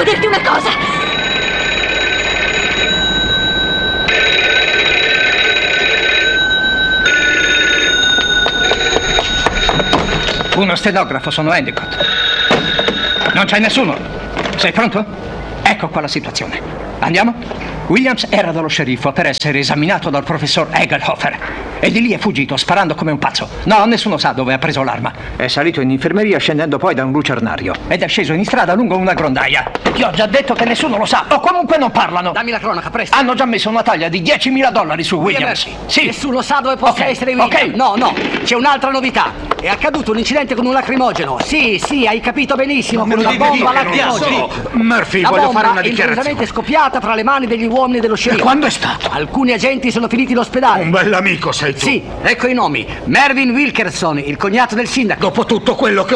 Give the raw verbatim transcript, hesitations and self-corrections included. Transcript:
Devo dirti una cosa. Uno stenografo, sono Endicott. Non c'è nessuno. Sei pronto? Ecco qua la situazione. Andiamo? Williams era dallo sceriffo per essere esaminato dal professor Egelhofer e di lì è fuggito sparando come un pazzo. No, nessuno sa dove ha preso l'arma. È salito in infermeria scendendo poi da un lucernario ed è sceso in strada lungo una grondaia. Ti ho già detto che nessuno lo sa, o comunque non parlano. Dammi la cronaca, presto. Hanno già messo una taglia di diecimila dollari su Williams. Williams. Sì. Nessuno sa dove possa Ok, essere Williams. ok. No, no, c'è un'altra novità. È accaduto un incidente con un lacrimogeno. Sì, sì, hai capito benissimo. Me lo Una devi bomba dire, non lacrimogeno. so. Murphy, La voglio bomba fare una è dichiarazione. improvvisamente scoppiata fra le mani degli uomini dello sceriffo. Quando è stato? Alcuni agenti sono finiti in ospedale. Un bell'amico sei tu. Sì, ecco i nomi. Mervyn Wilkerson, il cognato del sindaco. Dopo tutto quello che